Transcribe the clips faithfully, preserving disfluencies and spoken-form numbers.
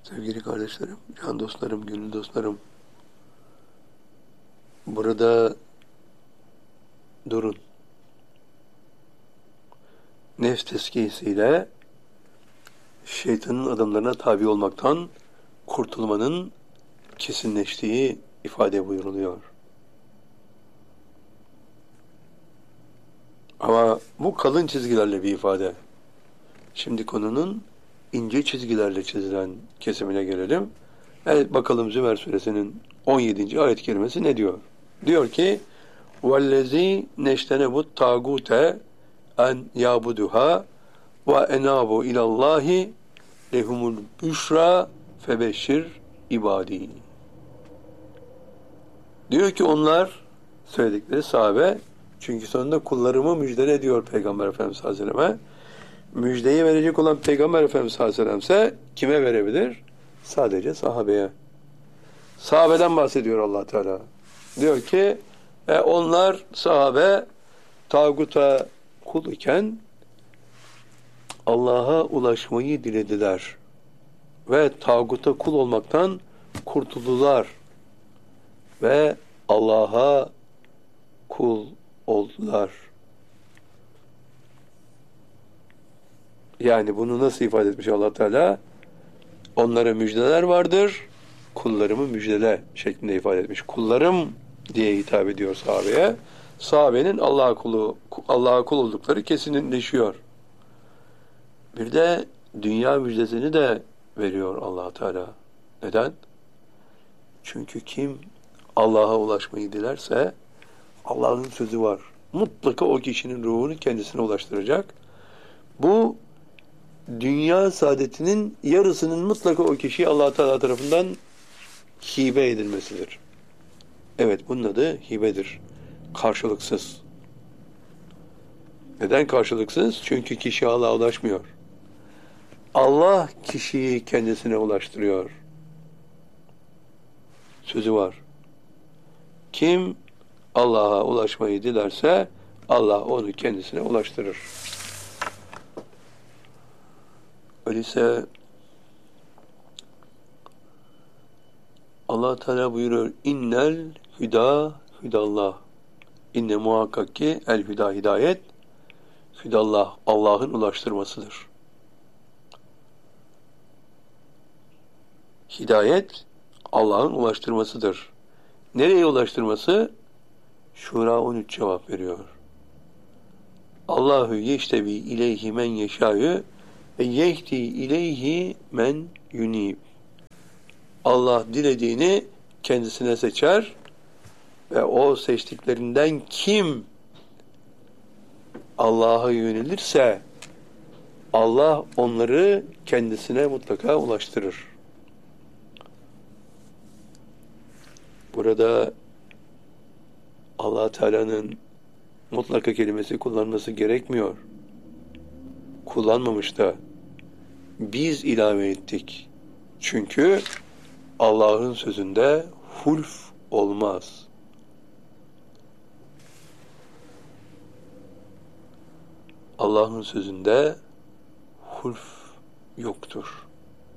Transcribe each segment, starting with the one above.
Sevgili kardeşlerim, can dostlarım, gönül dostlarım, burada durun. Nefs tezkiyesiyle şeytanın adımlarına tabi olmaktan kurtulmanın kesinleştiği ifade buyuruluyor. Ama bu kalın çizgilerle bir ifade. Şimdi konunun ince çizgilerle çizilen kesimine gelelim. Evet, bakalım Zümer suresinin on yedinci ayet kerimesi ne diyor? Diyor ki وَالَّذ۪ي نَشْتَنَبُ التَّاغُوتَ اَنْ يَعْبُدُهَا وَاَنَابُوا اِلَى اللّٰهِ لَهُمُ الْبُشْرَى فَبَشِّرْ ibadi. Diyor ki onlar, söyledikleri sahabe, çünkü sonunda kullarımı müjdele diyor Peygamber Efendimiz sallallahu aleyhi ve selleme. Müjdeyi verecek olan Peygamber Efendimiz sallallahu aleyhi ve sellem ise kime verebilir? Sadece sahabeye. Sahabeden bahsediyor Allah Teala. Diyor ki e onlar sahabe tağuta kul iken Allah'a ulaşmayı dilediler ve tağuta kul olmaktan kurtuldular ve Allah'a kul oldular. Yani bunu nasıl ifade etmiş Allah Teala? Onlara müjdeler vardır, kullarımı müjdele şeklinde ifade etmiş. Kullarım diye hitap ediyor sahabeye. Sahabenin Allah'a kulu, Allah'a kul oldukları kesinleşiyor. Bir de dünya müjdesini de veriyor Allah Teala. Neden? Çünkü kim Allah'a ulaşmayı dilerse Allah'ın sözü var. Mutlaka o kişinin ruhunu kendisine ulaştıracak. Bu dünya saadetinin yarısının mutlaka o kişiye Allah Teala tarafından hibe edilmesidir. Evet, bunun adı hibedir. Karşılıksız. Neden karşılıksız? Çünkü kişi Allah'a ulaşmıyor. Allah kişiyi kendisine ulaştırıyor. Sözü var. Kim Allah'a ulaşmayı dilerse Allah onu kendisine ulaştırır. Öyleyse Allah Teala buyuruyor innel hüda hüdallah. İnne muhakkak ki el hüda hidayet hüdallah Allah'ın ulaştırmasıdır. Hidayet Allah'ın ulaştırmasıdır. Nereye ulaştırması? Şura on üç cevap veriyor. Allahu yeştebi ileyhi men yeşâ'yü ve yehdi ileyhi men yunib. Allah dilediğini kendisine seçer ve o seçtiklerinden kim Allah'a yönelirse Allah onları kendisine mutlaka ulaştırır. Burada Allah Teala'nın mutlaka kelimesi kullanması gerekmiyor. Kullanmamış da biz ilave ettik. Çünkü Allah'ın sözünde hulf olmaz. Allah'ın sözünde hulf yoktur.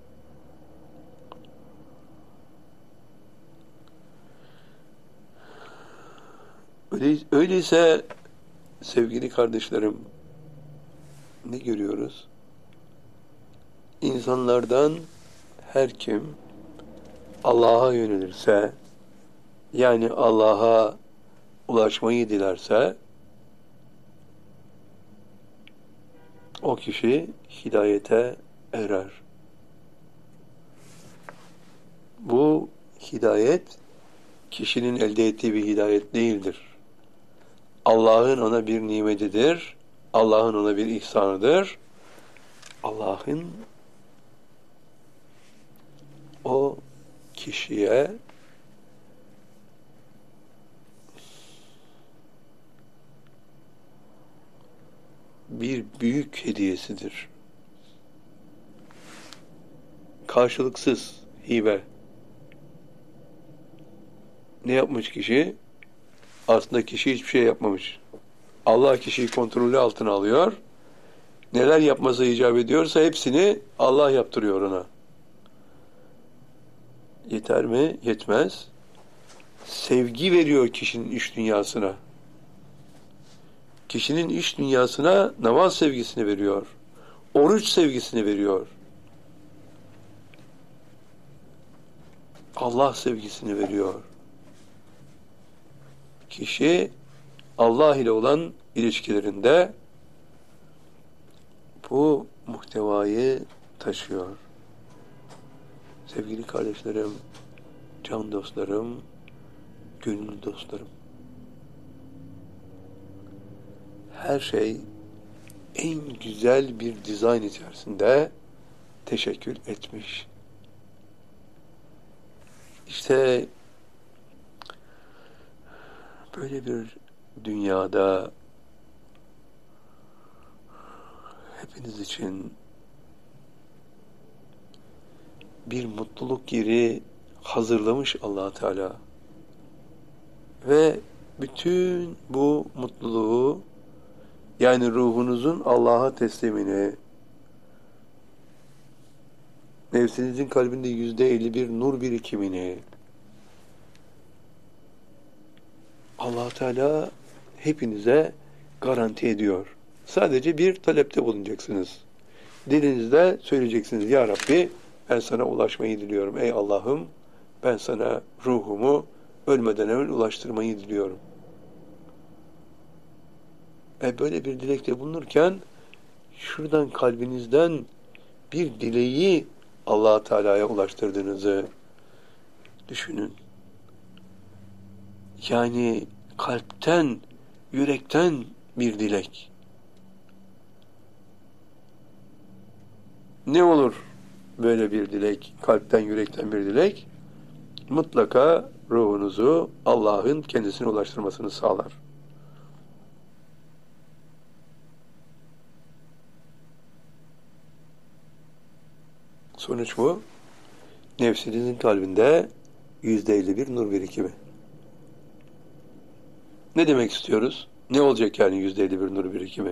Öyleyse sevgili kardeşlerim, ne görüyoruz? İnsanlardan her kim Allah'a yönelirse, yani Allah'a ulaşmayı dilerse, o kişi hidayete erer. Bu hidayet, kişinin elde ettiği bir hidayet değildir. Allah'ın ona bir nimetidir, Allah'ın ona bir ihsanıdır. Allah'ın o kişiye bir büyük hediyesidir. Karşılıksız hibe. Ne yapmış kişi? Aslında kişi hiçbir şey yapmamış. Allah kişiyi kontrolü altına alıyor. Neler yapması icap ediyorsa hepsini Allah yaptırıyor ona. yeter mi? Yetmez. Sevgi veriyor kişinin iç dünyasına. Kişinin iç dünyasına namaz sevgisini veriyor. Oruç sevgisini veriyor. Allah sevgisini veriyor. Kişi Allah ile olan ilişkilerinde bu muhtevayı taşıyor. Sevgili kardeşlerim, can dostlarım, gönül dostlarım. Her şey en güzel bir dizayn içerisinde teşekkür etmiş. İşte böyle bir dünyada hepiniz için bir mutluluk yeri hazırlamış Allah Teala. Ve bütün bu mutluluğu, yani ruhunuzun Allah'a teslimini, nefsinizin kalbinde yüzde elli bir nur birikimini Allah Teala hepinize garanti ediyor. Sadece bir talepte bulunacaksınız. Dilinizde söyleyeceksiniz: Ya Rabbi, ben sana ulaşmayı diliyorum. Ey Allah'ım, ben sana ruhumu ölmeden evvel ulaştırmayı diliyorum. E böyle bir dilekte bulunurken şuradan kalbinizden bir dileği Allah Teala'ya ulaştırdığınızı düşünün. Yani kalpten, yürekten bir dilek. Ne olur böyle bir dilek, kalpten, yürekten bir dilek? Mutlaka ruhunuzu Allah'ın kendisine ulaştırmasını sağlar. Sonuç bu. Nefsinizin kalbinde yüzde elli bir nur birikimi. Ne demek istiyoruz? Ne olacak yani yüzde elli bir nur birikimi?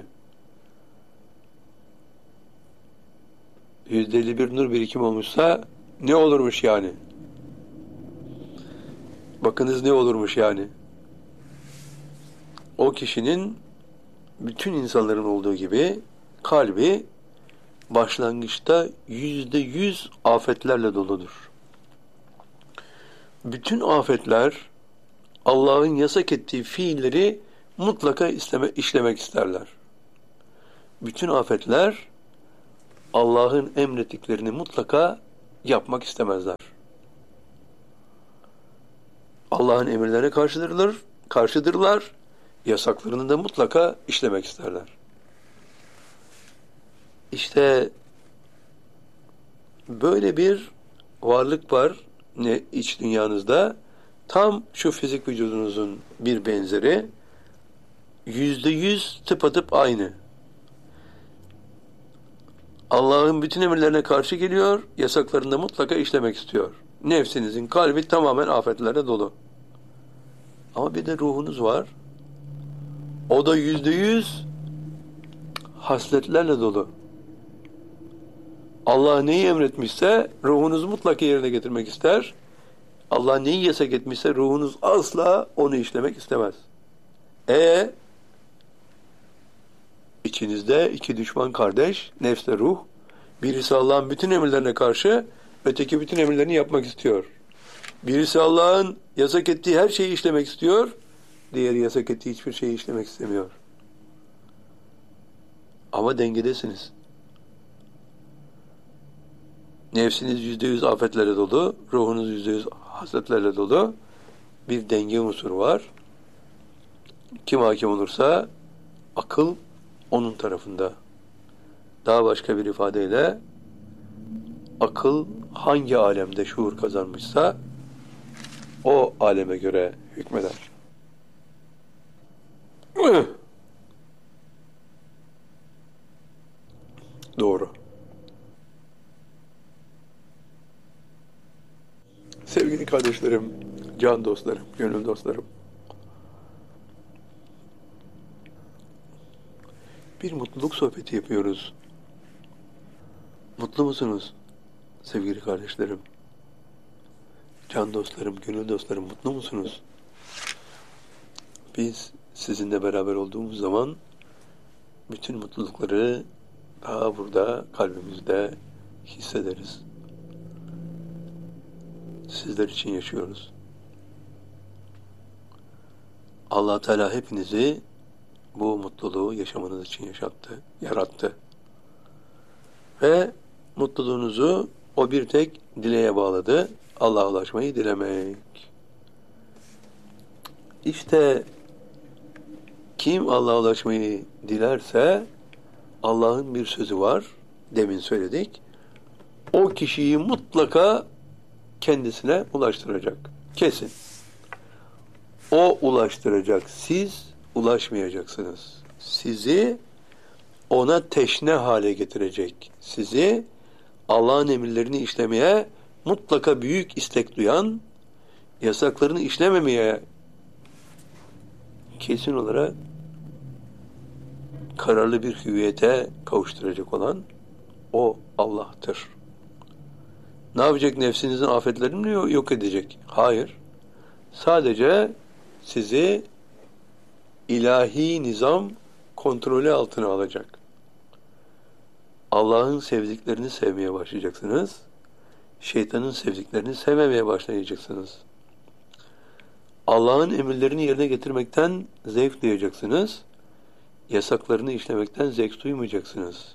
Yüzde elli bir nur birikimi olmuşsa ne olurmuş yani? Bakınız ne olurmuş yani? O kişinin, bütün insanların olduğu gibi, kalbi başlangıçta yüzde yüz afetlerle doludur. Bütün afetler Allah'ın yasak ettiği fiilleri mutlaka isteme, işlemek isterler. Bütün afetler Allah'ın emrettiklerini mutlaka yapmak istemezler. Allah'ın emirlerine karşıdırlar, karşıdırlar, yasaklarını da mutlaka işlemek isterler. İşte böyle bir varlık var ne iç dünyanızda. Tam şu fizik vücudunuzun bir benzeri, yüzde yüz tıpatıp aynı. Allah'ın bütün emirlerine karşı geliyor, yasaklarını da mutlaka işlemek istiyor. Nefsinizin kalbi tamamen afetlerle dolu. Ama bir de ruhunuz var. O da yüzde yüz hasletlerle dolu. Allah neyi emretmişse ruhunuz mutlaka yerine getirmek ister. Allah neyi yasak etmişse ruhunuz asla onu işlemek istemez. E içinizde iki düşman kardeş, nefsle ruh, birisi Allah'ın bütün emirlerine karşı, öteki bütün emirlerini yapmak istiyor. Birisi Allah'ın yasak ettiği her şeyi işlemek istiyor, diğeri yasak ettiği hiçbir şeyi işlemek istemiyor. Ama dengedesiniz. Nefsiniz yüzde yüz afetlerle dolu, ruhunuz yüzde yüz hasletlerle dolu. Bir denge unsuru var. Kim hakim olursa akıl onun tarafında. Daha başka bir ifadeyle, akıl hangi alemde şuur kazanmışsa o aleme göre hükmeder. Doğru. Sevgili kardeşlerim, can dostlarım, gönül dostlarım. Bir mutluluk sohbeti yapıyoruz. Mutlu musunuz sevgili kardeşlerim? Can dostlarım, gönül dostlarım, mutlu musunuz? Biz sizinle beraber olduğumuz zaman bütün mutlulukları daha burada kalbimizde hissederiz. Sizler için yaşıyoruz. Allah Teala hepinizi bu mutluluğu yaşamanız için yaşattı, yarattı. Ve mutluluğunuzu o bir tek dileğe bağladı. Allah'a ulaşmayı dilemek. İşte kim Allah'a ulaşmayı dilerse Allah'ın bir sözü var. Demin söyledik. O kişiyi mutlaka kendisine ulaştıracak. Kesin. O ulaştıracak. Siz ulaşmayacaksınız. Sizi ona teşne hale getirecek. Sizi Allah'ın emirlerini işlemeye mutlaka büyük istek duyan, yasaklarını işlememeye kesin olarak kararlı bir hüviyete kavuşturacak olan o Allah'tır. Ne yapacak? Nefsinizin afetlerini mi yok edecek? Hayır. Sadece sizi ilahi nizam kontrolü altına alacak. Allah'ın sevdiklerini sevmeye başlayacaksınız. Şeytanın sevdiklerini sevmemeye başlayacaksınız. Allah'ın emirlerini yerine getirmekten zevk duyacaksınız. Yasaklarını işlemekten zevk duymayacaksınız.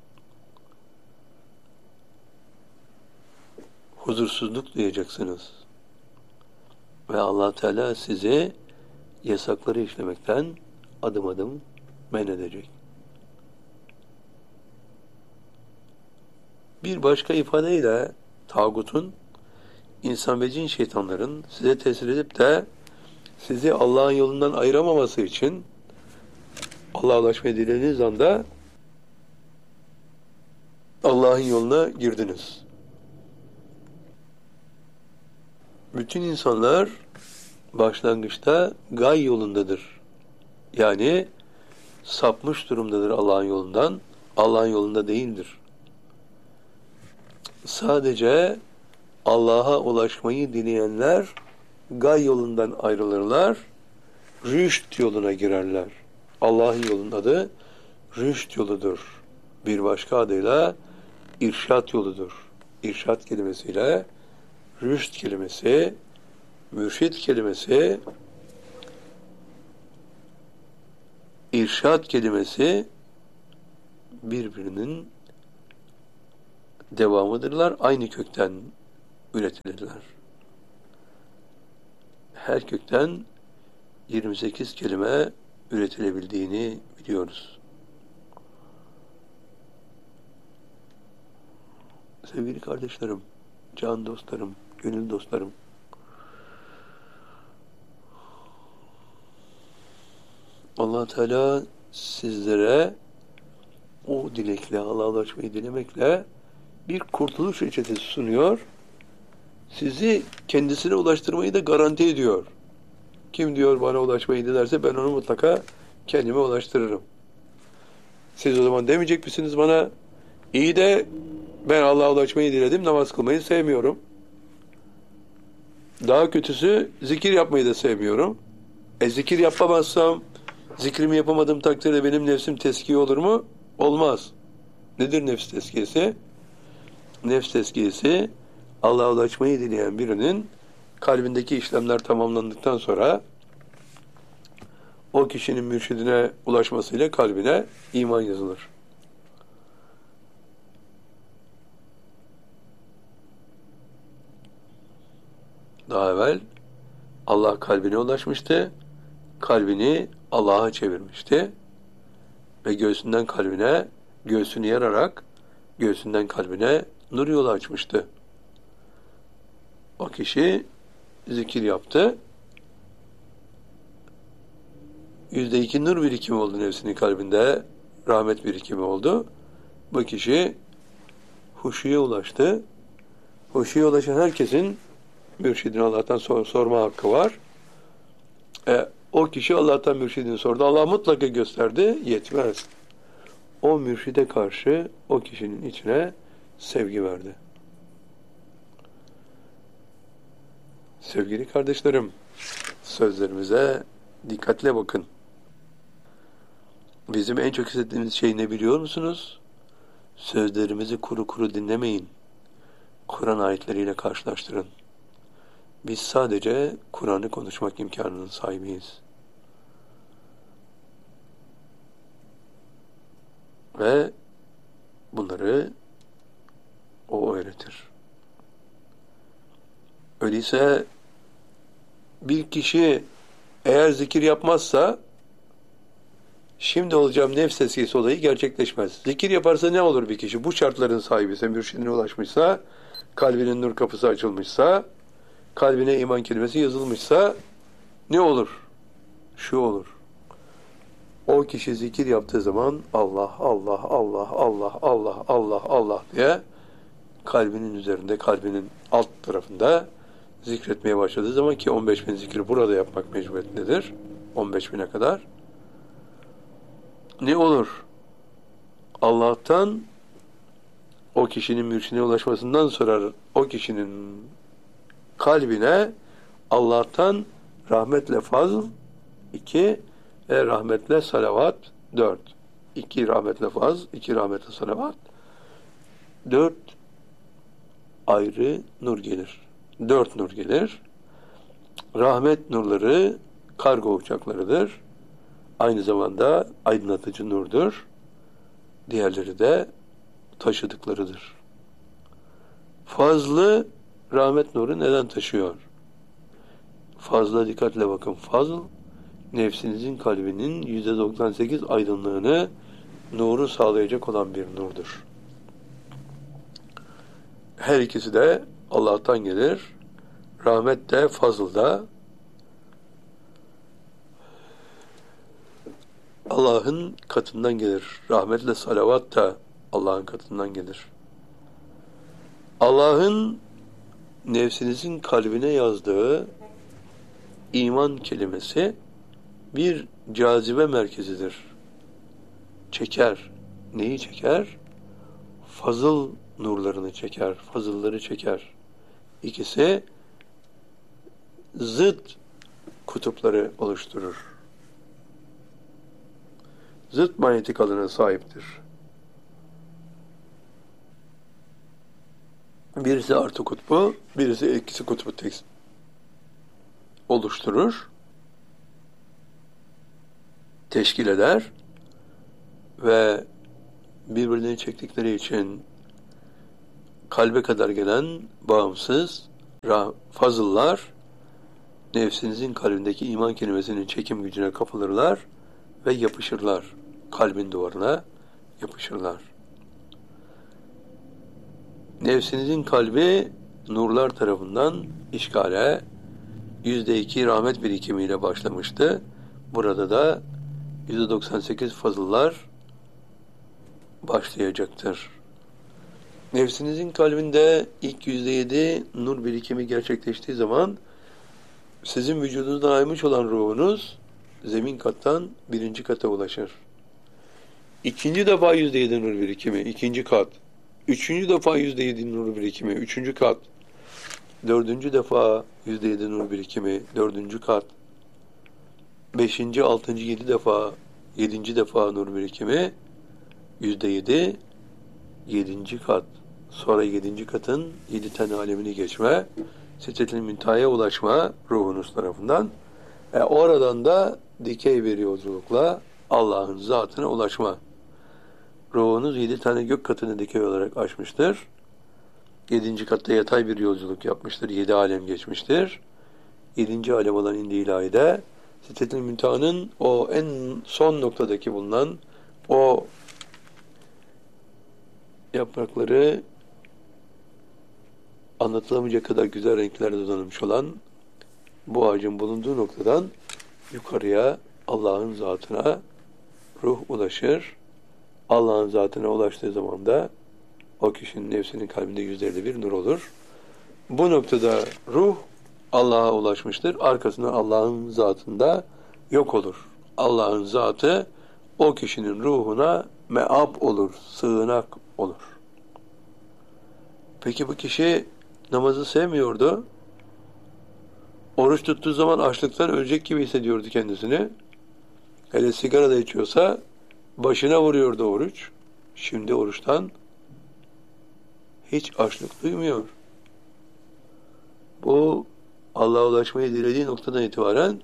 Huzursuzluk duyacaksınız. Ve Allah Teala sizi yasakları işlemekten adım adım men edecek. Bir başka ifadeyle tağutun, insan ve cin şeytanların size tesir edip de sizi Allah'ın yolundan ayıramaması için Allah'a ulaşmayı dilediğiniz anda Allah'ın yoluna girdiniz. Bütün insanlar başlangıçta gay yolundadır. Yani sapmış durumdadır Allah'ın yolundan. Allah'ın yolunda değildir. Sadece Allah'a ulaşmayı dileyenler gay yolundan ayrılırlar, rüşt yoluna girerler. Allah'ın yolunun adı rüşt yoludur. Bir başka adıyla irşat yoludur. İrşat kelimesiyle rüşt kelimesi, mürşit kelimesi, irşat kelimesi birbirinin devamıdırlar. Aynı kökten üretilirler. Her kökten yirmi sekiz kelime üretilebildiğini biliyoruz. Sevgili kardeşlerim, can dostlarım, gönül dostlarım, Allah Teala sizlere o dilekle, Allah'a ulaşmayı dilemekle bir kurtuluş reçetesi sunuyor. Sizi kendisine ulaştırmayı da garanti ediyor. Kim diyor bana ulaşmayı dilerse ben onu mutlaka kendime ulaştırırım. Siz o zaman demeyecek misiniz bana, iyi de ben Allah'a ulaşmayı diledim, namaz kılmayı sevmiyorum. Daha kötüsü zikir yapmayı da sevmiyorum. E zikir yapamazsam, zikrimi yapamadığım takdirde benim nefsim teskiye olur mu? Olmaz. Nedir nefs teskiyesi? Nefs teskiyesi, Allah'a ulaşmayı dileyen birinin kalbindeki işlemler tamamlandıktan sonra o kişinin mürşidine ulaşmasıyla kalbine iman yazılır. Daha evvel Allah kalbine ulaşmıştı, kalbini Allah'a çevirmişti ve göğsünden kalbine, göğsünü yararak göğsünden kalbine nur yolu açmıştı. O kişi zikir yaptı. Yüzde iki nur birikimi oldu nefsinin kalbinde. Rahmet birikimi oldu. Bu kişi huşuya ulaştı. Huşuya ulaşan herkesin mürşidine Allah'tan sor, sorma hakkı var. E, o kişi Allah'tan mürşidini sordu. Allah mutlaka gösterdi. Yetmez. O mürşide karşı o kişinin içine sevgi verdi. Sevgili kardeşlerim, sözlerimize dikkatle bakın. Bizim en çok istediğimiz şey ne biliyor musunuz? Sözlerimizi kuru kuru dinlemeyin. Kur'an ayetleriyle karşılaştırın. Biz sadece Kur'an'ı konuşmak imkanının sahibiyiz. Ve bunları o öğretir. Öyleyse bir kişi eğer zikir yapmazsa şimdi olacağım nefs tezkiyesi olayı gerçekleşmez. Zikir yaparsa ne olur bir kişi? Bu şartların sahibi ise, mürşidine ulaşmışsa, kalbinin nur kapısı açılmışsa, kalbine iman kelimesi yazılmışsa ne olur? Şu olur. O kişi zikir yaptığı zaman Allah, Allah, Allah, Allah, Allah, Allah, Allah diye kalbinin üzerinde, kalbinin alt tarafında zikretmeye başladığı zaman, ki on beş bin zikri burada yapmak mecburiyetindedir. on beş bine kadar. Ne olur? Allah'tan o kişinin mürşidine ulaşmasından sonra o kişinin kalbine Allah'tan rahmetle fazl iki ve rahmetle salavat dört. iki rahmetle fazl, iki rahmetle salavat dört ayrı nur gelir. Dört nur gelir. Rahmet nurları kargo uçaklarıdır. Aynı zamanda aydınlatıcı nurdur. Diğerleri de taşıdıklarıdır. Fazlı rahmet nuru neden taşıyor? Fazla dikkatle bakın. Fazl, nefsinizin kalbinin yüzde doksan sekiz aydınlığını, nuru sağlayacak olan bir nurdur. Her ikisi de Allah'tan gelir. Rahmet de, fazl da Allah'ın katından gelir. Rahmetle salavat da Allah'ın katından gelir. Allah'ın nefsinizin kalbine yazdığı iman kelimesi bir cazibe merkezidir. Çeker. Neyi çeker? Fazıl nurlarını çeker. Fazılları çeker. İkisi zıt kutupları oluşturur. Zıt manyetik alana sahiptir. Birisi artı kutbu, birisi eksi kutbu tek oluşturur, teşkil eder ve birbirini çektikleri için kalbe kadar gelen bağımsız fazıllar nefsinizin kalbindeki iman kelimesinin çekim gücüne kapılırlar ve yapışırlar. Kalbin duvarına yapışırlar. Nefsinizin kalbi nurlar tarafından işgale yüzde iki rahmet birikimiyle başlamıştı. Burada da yüzde doksan sekiz fazıllar başlayacaktır. Nefsinizin kalbinde ilk yüzde yedi nur birikimi gerçekleştiği zaman sizin vücudunuzdan ayrılmış olan ruhunuz zemin kattan birinci kata ulaşır. İkinci defa yüzde yedi nur birikimi, ikinci kat. Üçüncü defa yüzde yedi nur birikimi, üçüncü kat. Dördüncü defa yüzde yedi nur birikimi, dördüncü kat. Beşinci, altıncı, yedi defa, yedinci defa nur birikimi, yüzde yedi, yedinci kat. Sonra yedinci katın yedi tane alemini geçme, Sidret-i Münteha'ya ulaşma ruhunuz tarafından. E oradan da dikey bir yolculukla Allah'ın zatına ulaşma. Ruhunuz yedi tane gök katını dikey olarak aşmıştır. Yedinci katta yatay bir yolculuk yapmıştır. Yedi alem geçmiştir. Yedinci alem olan indi ilahide Sidret-i Münteha'nın o en son noktadaki bulunan o yaprakları anlatılamayacak kadar güzel renklerde donanmış olan bu ağacın bulunduğu noktadan yukarıya Allah'ın zatına ruh ulaşır. Allah'ın zatına ulaştığı zaman da o kişinin nefsinin kalbinde yüzde elli bir nur olur. Bu noktada ruh Allah'a ulaşmıştır. Arkasından Allah'ın zatında yok olur. Allah'ın zatı o kişinin ruhuna meab olur, sığınak olur. Peki bu kişi namazı sevmiyordu. Oruç tuttuğu zaman açlıktan ölecek gibi hissediyordu kendisini. Hele sigara da içiyorsa başına vuruyordu oruç. Şimdi oruçtan hiç açlık duymuyor. Bu Allah'a ulaşmayı dilediği noktadan itibaren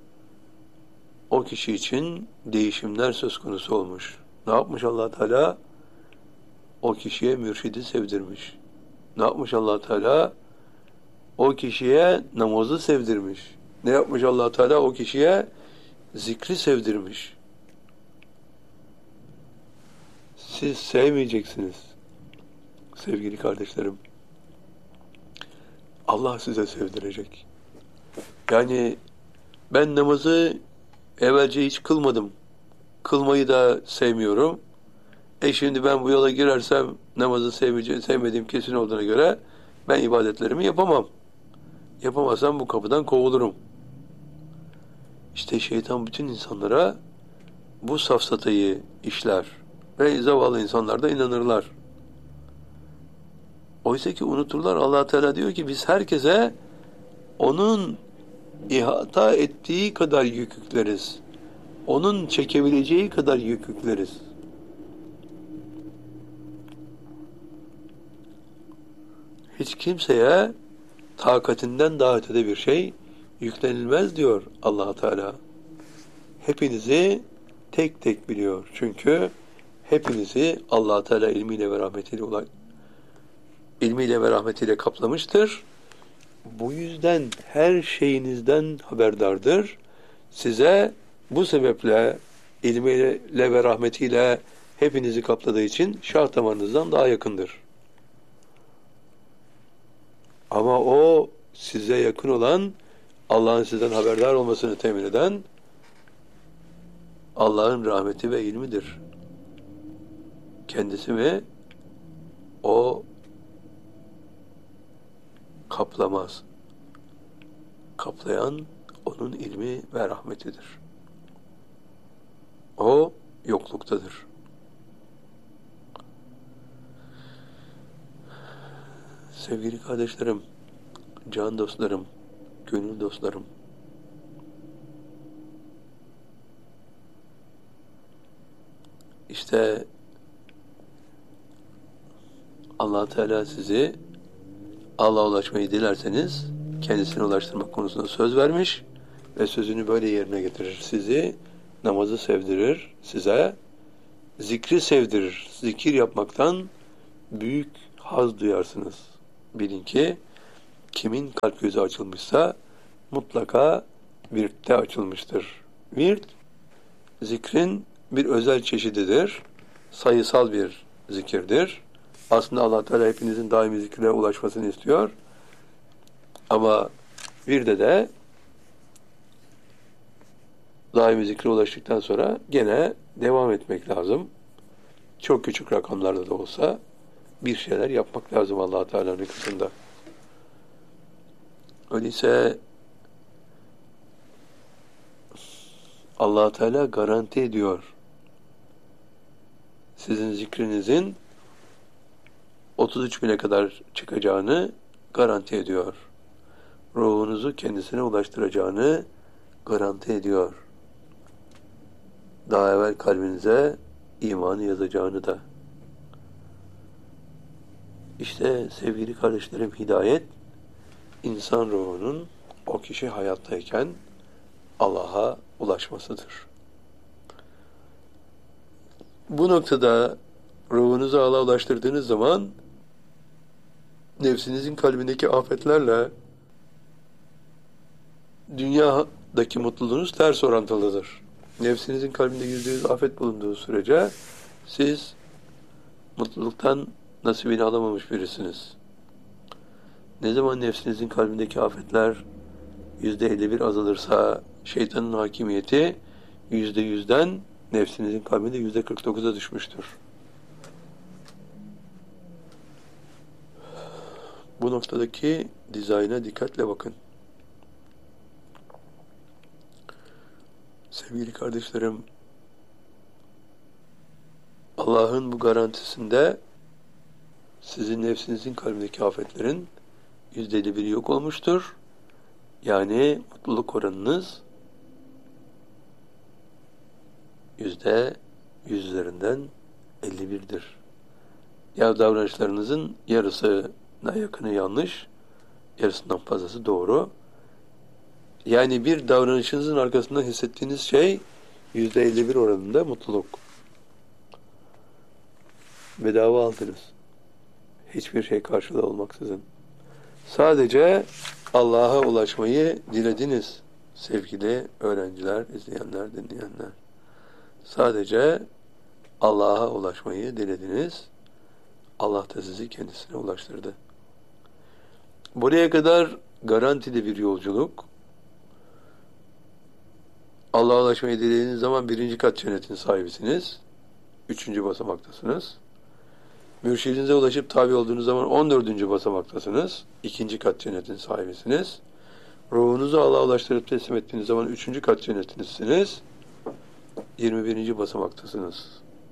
o kişi için değişimler söz konusu olmuş. Ne yapmış Allah Teala? O kişiye mürşidi sevdirmiş. Ne yapmış Allah Teala? O kişiye namazı sevdirmiş. Ne yapmış Allah Teala? O kişiye zikri sevdirmiş. Siz sevmeyeceksiniz sevgili kardeşlerim. Allah size sevdirecek. Yani ben namazı evvelce hiç kılmadım. Kılmayı da sevmiyorum. E şimdi ben bu yola girersem namazı sevmeyeceğim, sevmediğim kesin olduğuna göre ben ibadetlerimi yapamam. Yapamazsam bu kapıdan kovulurum. İşte şeytan bütün insanlara bu safsatayı işler. Ve zavallı insanlar da inanırlar. Oysa ki unuturlar. Allah Teala diyor ki biz herkese onun ihata ettiği kadar yük yükleriz. Onun çekebileceği kadar yük yükleriz. Hiç kimseye takatinden daha ötede bir şey yüklenilmez diyor Allah Teala. Hepinizi tek tek biliyor. Çünkü hepinizi Allah Teala ilmiyle ve rahmetiyle olay ilmiyle ve rahmetiyle kaplamıştır. Bu yüzden her şeyinizden haberdardır. Size bu sebeple ilmiyle ve rahmetiyle hepinizi kapladığı için şah damarınızdan daha yakındır. Ama o size yakın olan, Allah'ın sizden haberdar olmasını temin eden Allah'ın rahmeti ve ilmidir. Kendisi mi? O kaplamaz. Kaplayan onun ilmi ve rahmetidir. O yokluktadır. Sevgili kardeşlerim, can dostlarım, gönül dostlarım, İşte Allah Teala sizi Allah'a ulaşmayı dilerseniz kendisine ulaştırmak konusunda söz vermiş ve sözünü böyle yerine getirir. Sizi namazı sevdirir, size zikri sevdirir. Zikir yapmaktan büyük haz duyarsınız. Bilin ki kimin kalp gözü açılmışsa mutlaka virtte açılmıştır. Virt, zikrin bir özel çeşididir. Sayısal bir zikirdir. Aslında Allah Teala hepinizin daimi zikre ulaşmasını istiyor. Ama bir de de daimi zikre ulaştıktan sonra gene devam etmek lazım. Çok küçük rakamlarda da olsa bir şeyler yapmak lazım Allah Teala'nın katında. Öyleyse Allah Teala garanti ediyor. Sizin zikrinizin otuz üç bine kadar çıkacağını garanti ediyor. Ruhunuzu kendisine ulaştıracağını garanti ediyor. Daha evvel kalbinize imanı yazacağını da. İşte sevgili kardeşlerim, hidayet insan ruhunun o kişi hayattayken Allah'a ulaşmasıdır. Bu noktada ruhunuzu Allah'a ulaştırdığınız zaman nefsinizin kalbindeki afetlerle dünyadaki mutluluğunuz ters orantılıdır. Nefsinizin kalbinde yüzde yüz afet bulunduğu sürece siz mutluluktan nasibini alamamış birisiniz. Ne zaman nefsinizin kalbindeki afetler yüzde elli bir azalırsa şeytanın hakimiyeti yüzde yüzden nefsinizin kalbinde yüzde kırk dokuza düşmüştür. Bu noktadaki dizayna dikkatle bakın. Sevgili kardeşlerim, Allah'ın bu garantisinde sizin nefsinizin kalbindeki afetlerin yüzde elli biri yok olmuştur. Yani mutluluk oranınız yüzde yüz üzerinden elli birdir. Ya davranışlarınızın yarısına yakını yanlış, yarısından fazlası doğru. Yani bir davranışınızın arkasında hissettiğiniz şey yüzde elli bir oranında mutluluk. Bedava aldınız. Hiçbir şey karşılığı olmaksızın. Sadece Allah'a ulaşmayı dilediniz sevgili öğrenciler, izleyenler, dinleyenler. Sadece Allah'a ulaşmayı dilediniz. Allah da sizi kendisine ulaştırdı. Buraya kadar garantili bir yolculuk. Allah'a ulaşmayı dilediğiniz zaman birinci kat cennetin sahibisiniz. Üçüncü basamaktasınız. Mürşidinize ulaşıp tabi olduğunuz zaman on dördüncü basamaktasınız. İkinci kat cennetin sahibisiniz. Ruhunuzu Allah'a ulaştırıp teslim ettiğiniz zaman üçüncü kat cennetinizsiniz. yirmi birinci basamaktasınız.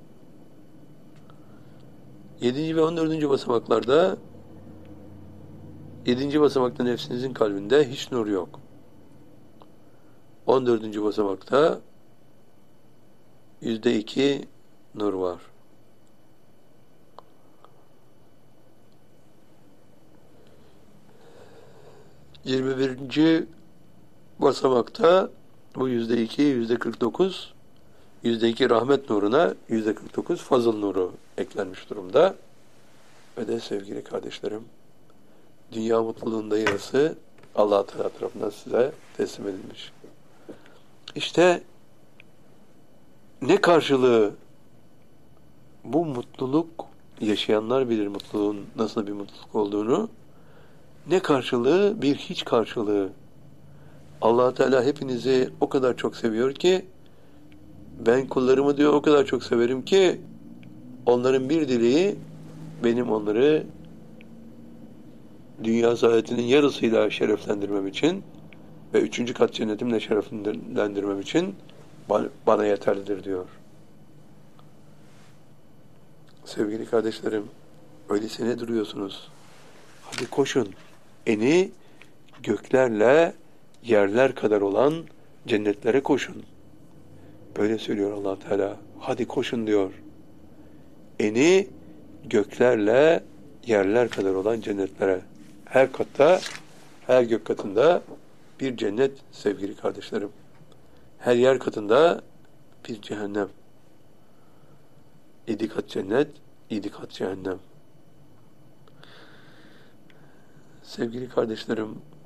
Yedinci ve on dördüncü basamaklarda yedinci basamakta nefsinizin kalbinde hiç nur yok. On dördüncü basamakta yüzde iki nur var. Yirmi birinci basamakta bu yüzde iki, yüzde kırk dokuz, yüzde iki rahmet nuruna yüzde kırk dokuz fazıl nuru eklenmiş durumda. Ve de sevgili kardeşlerim, dünya mutluluğunda yarısı Allah Teala tarafından size teslim edilmiş. İşte ne karşılığı bu mutluluk, yaşayanlar bilir mutluluğun nasıl bir mutluluk olduğunu, ne karşılığı? Bir hiç karşılığı. Allah Teala hepinizi o kadar çok seviyor ki, ben kullarımı diyor o kadar çok severim ki, onların bir dileği benim onları dünya saadetinin yarısıyla şereflendirmem için ve üçüncü kat cennetimle şereflendirmem için bana yeterlidir diyor. Sevgili kardeşlerim, öyleyse ne duruyorsunuz? Hadi koşun. Eni göklerle yerler kadar olan cennetlere koşun. Böyle söylüyor Allah Teala. Hadi koşun diyor. Eni göklerle yerler kadar olan cennetlere. Her katta, her gök katında bir cennet sevgili kardeşlerim. Her yer katında bir cehennem. Yedi kat cennet, yedi kat cehennem. Sevgili kardeşlerim,